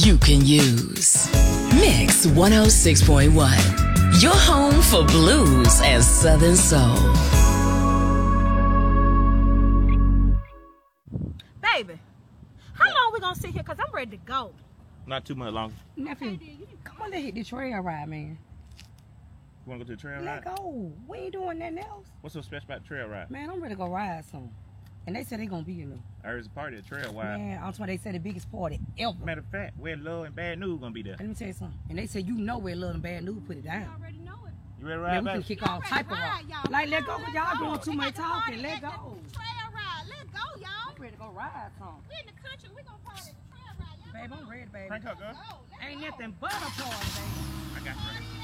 You can use Mix 106.1, your home for blues and Southern soul. Baby, how long we gonna sit here? Cause I'm ready to go. Not too much longer. Nephew, come on, let's hit the trail ride, man. You wanna go to the trail Let ride? go. We ain't doing nothing else. What's so special about the trail ride? Man, I'm ready to go ride some. And they said they gonna be in there. I heard it's a party at trail ride. Man, I'm talking, they said the biggest party ever. Matter of fact, where Love and Bad News gonna be there. Let me tell you something. And they said you know where Love and Bad News put it down. I already know it. You ready to Man, ride, we can baby? kick all type of rock. Like, let go, cause y'all doing too much talking. Let go. Trail ride. Let go, y'all. I'm ready to go ride some. We in the country. We gonna party at the trail ride. Y'all Babe, I'm ready, baby. Crank up, girl. go. Ain't nothing but a party, baby. I got you.